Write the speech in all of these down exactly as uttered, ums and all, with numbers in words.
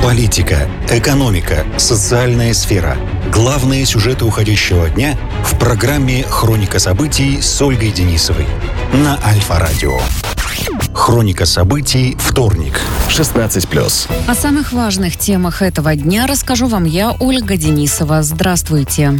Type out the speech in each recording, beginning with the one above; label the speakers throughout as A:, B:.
A: Политика, экономика, социальная сфера. Главные сюжеты уходящего дня в программе «Хроника событий» с Ольгой Денисовой на Альфа-радио. Хроника событий, вторник, шестнадцать плюс.
B: О самых важных темах этого дня расскажу вам я, Ольга Денисова. Здравствуйте.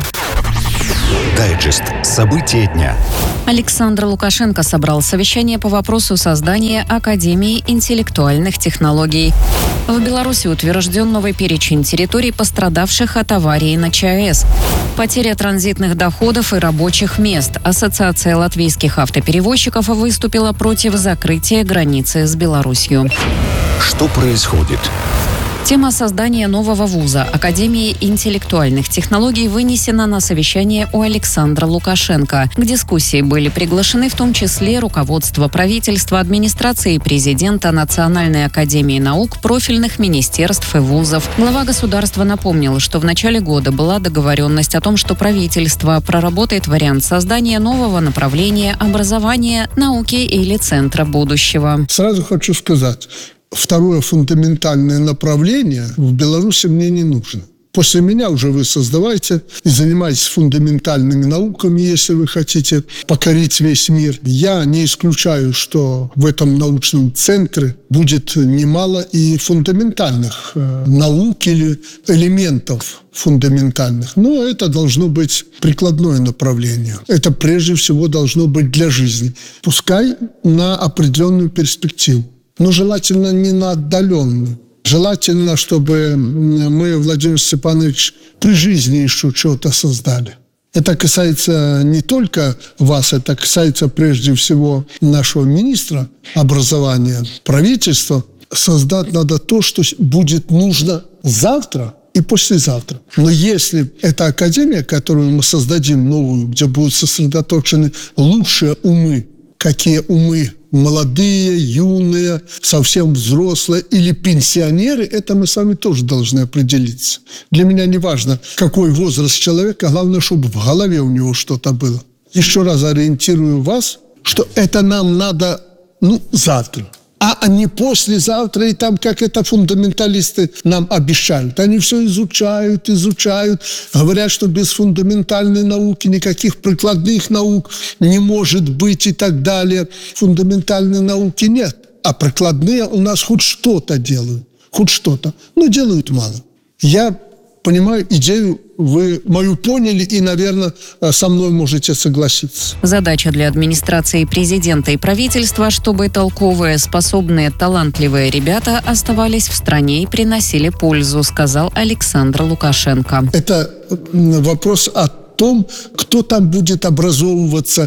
A: Дайджест. События дня.
B: Александр Лукашенко собрал совещание по вопросу создания Академии интеллектуальных технологий. В Беларуси утвержден новый перечень территорий, пострадавших от аварии на ЧАЭС. Потеря транзитных доходов и рабочих мест. Ассоциация латвийских автоперевозчиков выступила против закрытия границы с Беларусью.
A: Что происходит?
B: Тема создания нового вуза Академии интеллектуальных технологий вынесена на совещание у Александра Лукашенко. К дискуссии были приглашены в том числе руководство правительства, администрации президента, Национальной академии наук, профильных министерств и вузов. Глава государства напомнил, что в начале года была договоренность о том, что правительство проработает вариант создания нового направления образования, науки или центра будущего.
C: Сразу хочу сказать, второе фундаментальное направление в Беларуси мне не нужно. После меня уже вы создавайте и занимайтесь фундаментальными науками, если вы хотите покорить весь мир. Я не исключаю, что в этом научном центре будет немало и фундаментальных э, наук или элементов фундаментальных. Но это должно быть прикладное направление. Это прежде всего должно быть для жизни. Пускай на определенную перспективу. Но желательно не на отдаленную. Желательно, чтобы мы, Владимир Степанович, при жизни еще что-то создали. Это касается не только вас, это касается прежде всего нашего министра образования, правительства. Создать надо то, что будет нужно завтра и послезавтра. Но если эта академия, которую мы создадим новую, где будут сосредоточены лучшие умы, какие умы, молодые, юные, совсем взрослые или пенсионеры, это мы сами тоже должны определиться. Для меня не важно, какой возраст человека, главное, чтобы в голове у него что-то было. Еще раз ориентирую вас, что это нам надо, ну, завтра. А не послезавтра, и там, как это фундаменталисты нам обещают. Они все изучают, изучают, говорят, что без фундаментальной науки никаких прикладных наук не может быть и так далее. Фундаментальной науки нет, а прикладные у нас хоть что-то делают, хоть что-то, но делают мало. Я понимаю идею, вы мою поняли и, наверное, со мной можете согласиться.
B: Задача для администрации президента и правительства, чтобы толковые, способные, талантливые ребята оставались в стране и приносили пользу, сказал Александр Лукашенко.
C: Это вопрос о том, кто там будет образовываться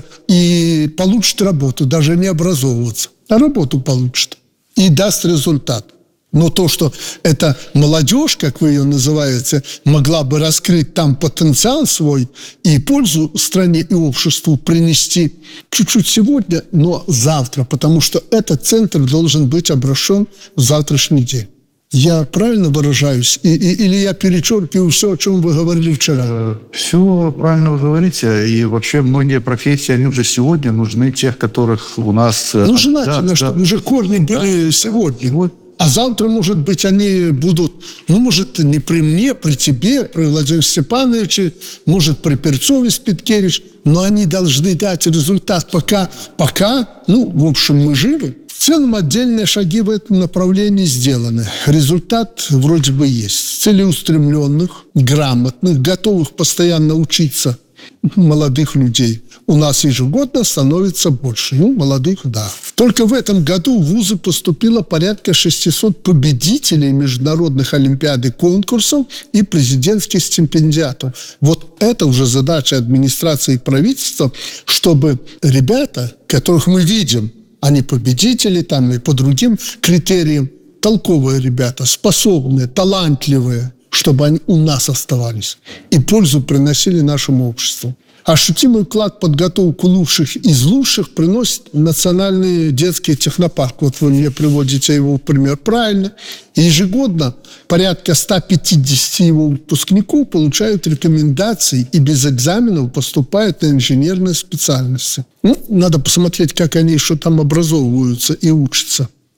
C: и получит работу, даже не образовываться, а работу получит и даст результат. Но то, что эта молодежь, как вы ее называете, могла бы раскрыть там потенциал свой и пользу стране и обществу принести чуть-чуть сегодня, но завтра, потому что этот центр должен быть обращен в завтрашний день. Я правильно выражаюсь? И, и, или я перечеркиваю все, о чем вы говорили вчера?
D: Все правильно вы говорите. И вообще многие профессии, они уже сегодня нужны, тех, которых у нас...
C: Ну, желательно, да, чтобы да. уже корни были
D: да.
C: сегодня.
D: Вот.
C: А завтра, может быть, они будут, ну, может, не при мне, при тебе, при Владимире Степановиче, может, при Перцове Спиткевич, но они должны дать результат, пока, пока, ну, в общем, мы живы. В целом, отдельные шаги в этом направлении сделаны. Результат вроде бы есть. Целеустремленных, грамотных, готовых постоянно учиться молодых людей у нас ежегодно становится больше. Ну, молодых, да. Только в этом году в вузы поступило порядка шестисот победителей международных олимпиад и конкурсов и президентских стипендиатов. Вот это уже задача администрации и правительства, чтобы ребята, которых мы видим, они победители там и по другим критериям, толковые ребята, способные, талантливые, чтобы они у нас оставались и пользу приносили нашему обществу. Ощутимый вклад в подготовку лучших из лучших приносит Национальный детский технопарк. Вот вы мне приводите его в пример правильно. Ежегодно порядка ста пятидесяти его выпускников получают рекомендации и без экзаменов поступают на инженерные специальности. Ну, надо посмотреть, как они еще там образовываются и учатся.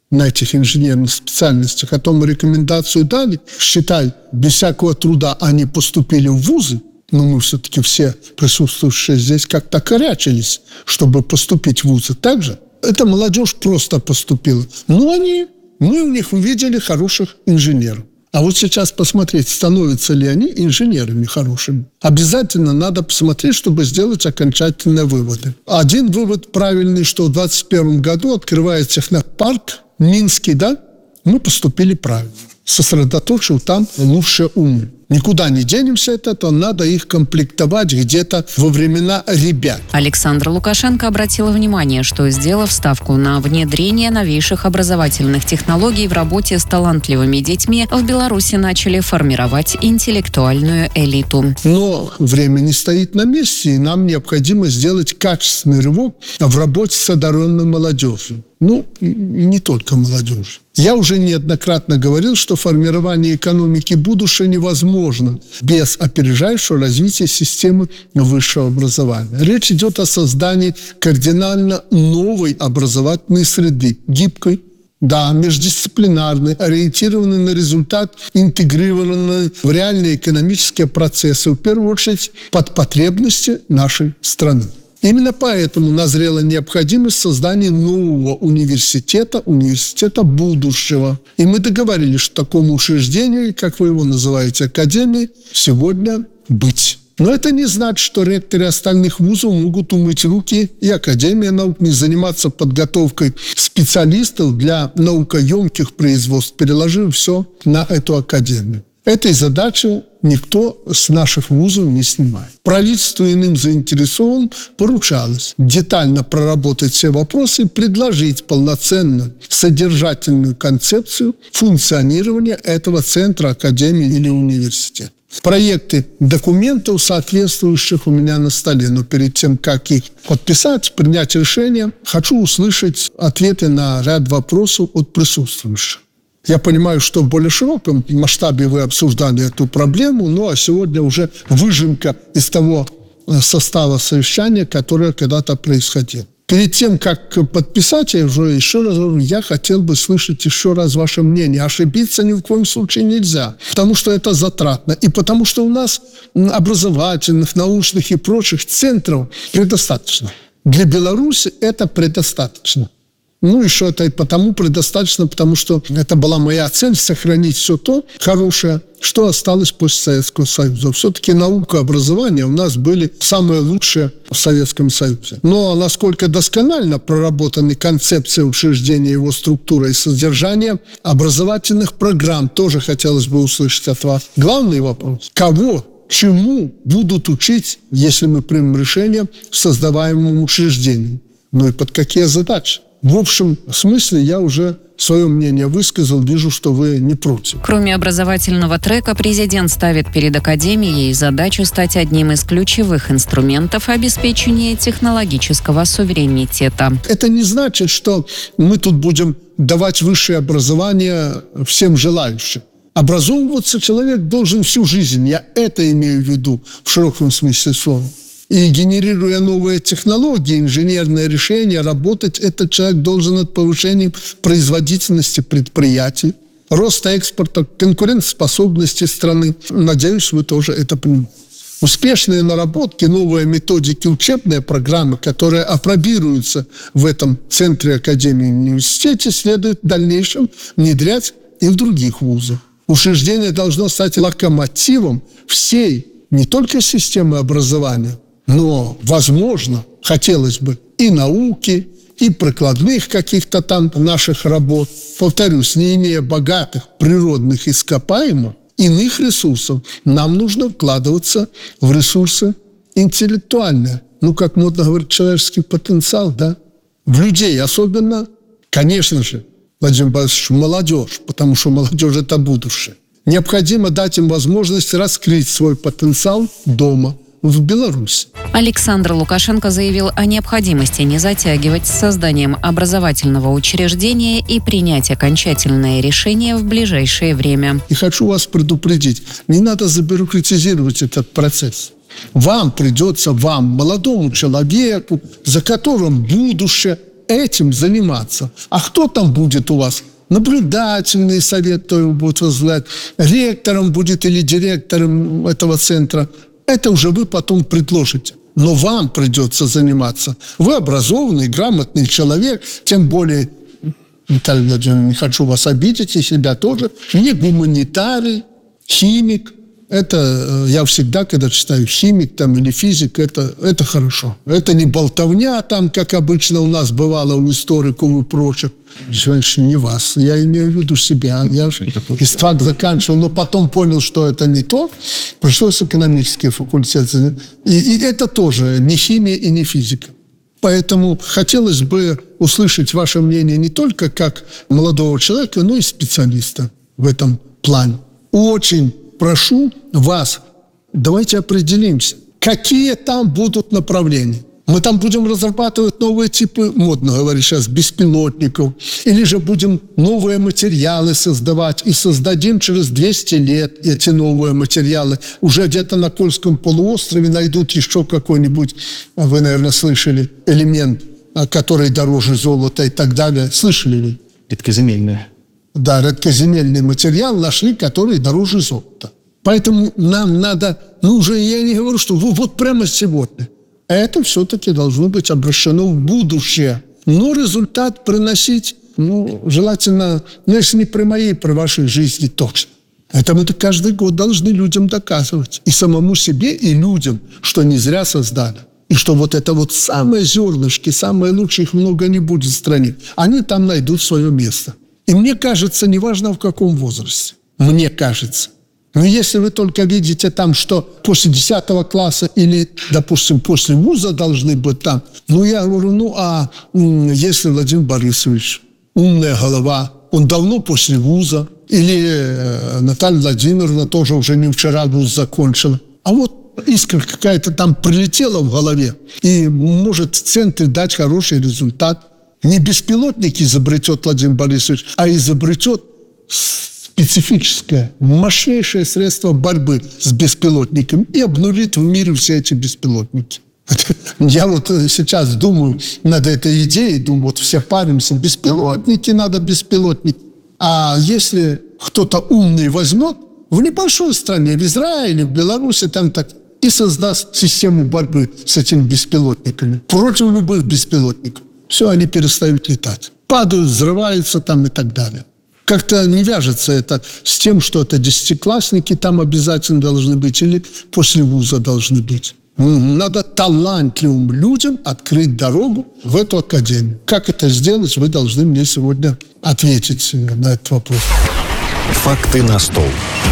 C: на этих инженерных специальностях, а то мы рекомендацию дали, считай, без всякого труда они поступили в вузы, но мы все-таки все присутствующие здесь как-то корячились, чтобы поступить в вузы. Так же эта молодежь просто поступила. Но они, мы у них увидели хороших инженеров. А вот сейчас посмотреть, становятся ли они инженерами хорошими. Обязательно надо посмотреть, чтобы сделать окончательные выводы. Один вывод правильный, что в двадцать первом году открывает технопарк Минский, да? Мы поступили правильно. Сосредоточил там лучшие умы. Никуда не денемся от этого, надо их комплектовать где-то во времена ребят.
B: Александр Лукашенко обратил внимание, что, сделав ставку на внедрение новейших образовательных технологий в работе с талантливыми детьми, в Беларуси начали формировать интеллектуальную элиту.
C: Но время не стоит на месте, и нам необходимо сделать качественный рывок в работе с одаренной молодежью. Ну, и не только молодежь. Я уже неоднократно говорил, что формирование экономики будущего невозможно без опережающего развития системы высшего образования. Речь идет о создании кардинально новой образовательной среды, гибкой, да, междисциплинарной, ориентированной на результат, интегрированной в реальные экономические процессы, в первую очередь под потребности нашей страны. Именно поэтому назрела необходимость создания нового университета, университета будущего. И мы договорились, что такому учреждению, как вы его называете, академией, сегодня быть. Но это не значит, что ректоры остальных вузов могут умыть руки, и Академия наук не заниматься подготовкой специалистов для наукоемких производств, переложив все на эту академию. Этой задачи никто с наших вузов не снимает. Правительству и иным заинтересованным поручалось детально проработать все вопросы и предложить полноценную содержательную концепцию функционирования этого центра, академии или университета. Проекты документов соответствующих у меня на столе. Но перед тем, как их подписать, принять решение, хочу услышать ответы на ряд вопросов от присутствующих. Я понимаю, что в более широком масштабе вы обсуждали эту проблему, ну а сегодня уже выжимка из того состава совещания, которое когда-то происходило. Перед тем, как подписать, я уже еще раз говорю, я хотел бы слышать еще раз ваше мнение. Ошибиться ни в коем случае нельзя, потому что это затратно. И потому что у нас образовательных, научных и прочих центров предостаточно. Для Беларуси это предостаточно. Ну, еще это и потому предостаточно, потому что это была моя цель – сохранить все то хорошее, что осталось после Советского Союза. Все-таки наука и образование у нас были самые лучшие в Советском Союзе. Но насколько досконально проработаны концепции учреждения, его структура и содержание образовательных программ, тоже хотелось бы услышать от вас. Главный вопрос – кого, чему будут учить, если мы примем решение в создаваемом учреждении? Ну и под какие задачи? В общем смысле я уже свое мнение высказал, вижу, что вы не против.
B: Кроме образовательного трека, президент ставит перед Академией задачу стать одним из ключевых инструментов обеспечения технологического суверенитета.
C: Это не значит, что мы тут будем давать высшее образование всем желающим. Образовываться человек должен всю жизнь. Я это имею в виду в широком смысле слова. И генерируя новые технологии, инженерные решения, работать этот человек должен над повышением производительности предприятий, роста экспорта, конкурентоспособности страны. Надеюсь, вы тоже это понимаете. Успешные наработки, новые методики, учебные программы, которые апробируются в этом центре, академии и университете, следует в дальнейшем внедрять и в других вузах. Учреждение должно стать локомотивом всей не только системы образования, но, возможно, хотелось бы и науки, и прикладных каких-то там наших работ. Повторюсь, не имея богатых природных ископаемых, иных ресурсов, нам нужно вкладываться в ресурсы интеллектуальные. Ну, как модно говорить, человеческий потенциал, да? В людей особенно, конечно же, Владимир Борисович, молодежь, потому что молодежь – это будущее. Необходимо дать им возможность раскрыть свой потенциал дома, в Беларуси.
B: Александр Лукашенко заявил о необходимости не затягивать с созданием образовательного учреждения и принять окончательное решение в ближайшее время.
C: И хочу вас предупредить, не надо забюрократизировать этот процесс. Вам придется, вам, молодому человеку, за которым будущее, этим заниматься. А кто там будет у вас? Наблюдательный совет, кто его будет возглавлять, ректором будет или директором этого центра. Это уже вы потом предложите. Но вам придется заниматься. Вы образованный, грамотный человек, тем более, Виталий Владимирович, не хочу вас обидеть, и себя тоже, не гуманитарий, химик. Это я всегда, когда читаю химик там, или физик, это, это хорошо. Это не болтовня, там, как обычно у нас бывало у историков и прочих. Конечно, не вас. Я имею в виду себя. Я же истфак заканчивал, но потом понял, что это не то. Пришлось экономический факультет. И, и это тоже не химия и не физика. Поэтому хотелось бы услышать ваше мнение не только как молодого человека, но и специалиста в этом плане. Очень прошу вас, давайте определимся, какие там будут направления. Мы там будем разрабатывать новые типы, модно говорить сейчас, беспилотников, или же будем новые материалы создавать, и создадим через двести лет эти новые материалы. Уже где-то на Кольском полуострове найдут еще какой-нибудь, вы, наверное, слышали, элемент, который дороже золота и так далее. Слышали ли?
D: Редкоземельные.
C: Да, редкоземельный материал нашли, который дороже золота. Поэтому нам надо, ну уже я не говорю, что вот прямо сегодня. Это все-таки должно быть обращено в будущее. Но результат приносить, ну, желательно, ну, если не при моей, при вашей жизни точно. Это мы каждый год должны людям доказывать. И самому себе, и людям, что не зря создали. И что вот это вот самые зернышки, самые лучшие, их много не будет в стране. Они там найдут свое место. И мне кажется, неважно в каком возрасте. Мне кажется. Но если вы только видите там, что после десятого класса или, допустим, после вуза должны быть там, ну, я говорю, ну, а если Владимир Борисович, умная голова, он давно после вуза, или э, Наталья Владимировна тоже уже не вчера вуз закончила, а вот искра какая-то там прилетела в голове и может в центре дать хороший результат. Не беспилотник изобретет Владимир Борисович, а изобретет специфическое, мощнейшее средство борьбы с беспилотником и обнулит в мире все эти беспилотники. Я вот сейчас думаю над этой идеей, думаю, вот все паримся, беспилотники, надо беспилотники. А если кто-то умный возьмет в небольшой стране, в Израиле, в Беларуси, там так, и создаст систему борьбы с этими беспилотниками против любых беспилотников, все, они перестают летать. Падают, взрываются там и так далее. Как-то не вяжется это с тем, что это десятиклассники там обязательно должны быть или после вуза должны быть. Надо талантливым людям открыть дорогу в эту академию. Как это сделать, вы должны мне сегодня ответить на этот вопрос.
A: Факты на стол.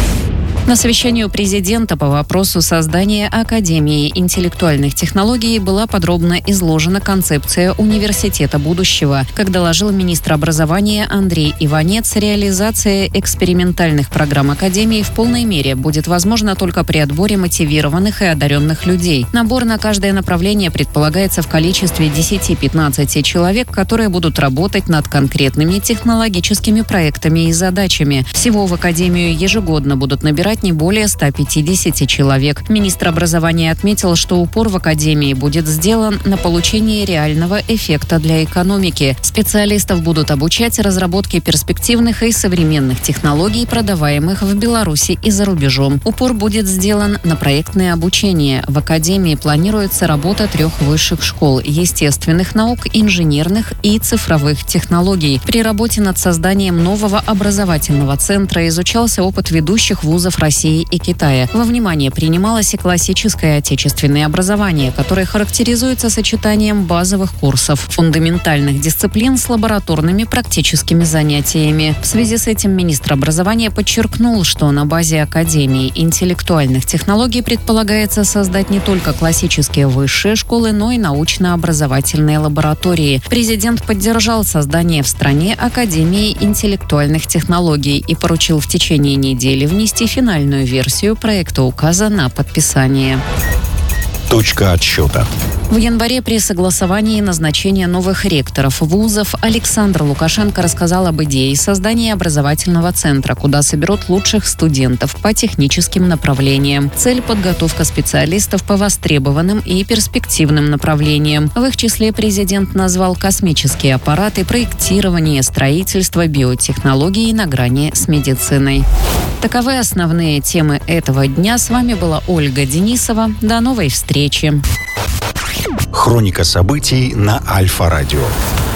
B: На совещании у президента по вопросу создания Академии интеллектуальных технологий была подробно изложена концепция университета будущего. Как доложил министр образования Андрей Иванец, реализация экспериментальных программ Академии в полной мере будет возможна только при отборе мотивированных и одаренных людей. Набор на каждое направление предполагается в количестве десяти-пятнадцати человек, которые будут работать над конкретными технологическими проектами и задачами. Всего в Академию ежегодно будут набирать не более ста пятидесяти человек. Министр образования отметил, что упор в Академии будет сделан на получение реального эффекта для экономики. Специалистов будут обучать разработке перспективных и современных технологий, продаваемых в Беларуси и за рубежом. Упор будет сделан на проектное обучение. В Академии планируется работа трех высших школ – естественных наук, инженерных и цифровых технологий. При работе над созданием нового образовательного центра изучался опыт ведущих вузов России и Китая. Во внимание принималось и классическое отечественное образование, которое характеризуется сочетанием базовых курсов, фундаментальных дисциплин с лабораторными практическими занятиями. В связи с этим министр образования подчеркнул, что на базе Академии интеллектуальных технологий предполагается создать не только классические высшие школы, но и научно-образовательные лаборатории. Президент поддержал создание в стране Академии интеллектуальных технологий и поручил в течение недели внести финальную версию проекта указа на подписание.
A: Точка отсчета.
B: В январе при согласовании назначения новых ректоров вузов Александр Лукашенко рассказал об идее создания образовательного центра, куда соберут лучших студентов по техническим направлениям. Цель – подготовка специалистов по востребованным и перспективным направлениям. В их числе президент назвал космические аппараты, проектирование, строительство, биотехнологии на грани с медициной. Таковы основные темы этого дня. С вами была Ольга Денисова. До новой встречи.
A: Хроника событий на Альфа-радио.